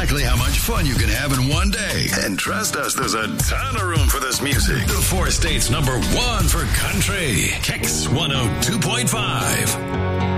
exactly how much fun you can have in one day. And trust us, there's a ton of room for this music. The four states #1 for country. Kicks 102.5.